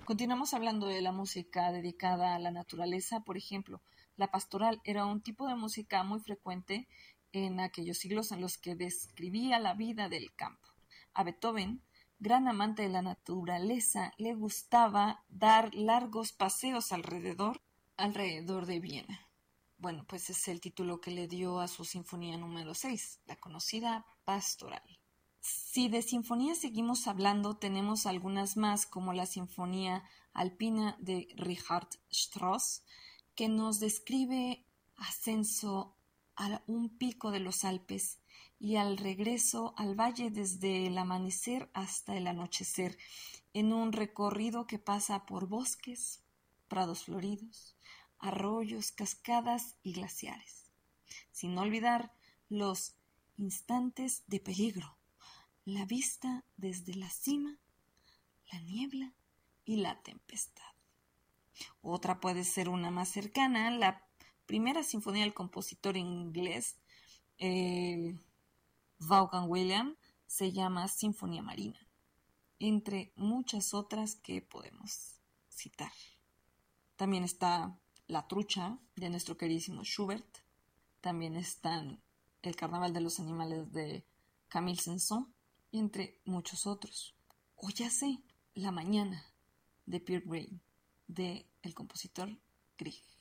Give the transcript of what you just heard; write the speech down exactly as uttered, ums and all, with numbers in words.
Continuamos hablando de la música dedicada a la naturaleza. Por ejemplo, la pastoral era un tipo de música muy frecuente en aquellos siglos en los que describía la vida del campo. A Beethoven, gran amante de la naturaleza, le gustaba dar largos paseos alrededor, alrededor de Viena. Bueno, pues es el título que le dio a su sinfonía número seis, la conocida Pastoral. Si de sinfonías seguimos hablando, tenemos algunas más como la Sinfonía Alpina de Richard Strauss, que nos describe ascenso a un pico de los Alpes y al regreso al valle desde el amanecer hasta el anochecer, en un recorrido que pasa por bosques, prados floridos, arroyos, cascadas y glaciares, sin olvidar los instantes de peligro, la vista desde la cima, la niebla y la tempestad. Otra puede ser una más cercana, la primera sinfonía del compositor inglés eh, Vaughan Williams, se llama Sinfonía Marina, entre muchas otras que podemos citar. También está La Trucha, de nuestro queridísimo Schubert. También están El Carnaval de los Animales, de Camille Saint-Saëns, entre muchos otros. O ya sé, La Mañana, de Pierre Gray, de el compositor Grieg.